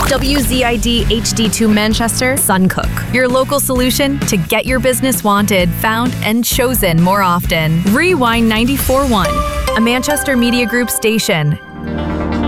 WZID HD2 Manchester, Suncook. Your local solution to get your business wanted, found, and chosen more often. Rewind 94.1, a Manchester Media Group station.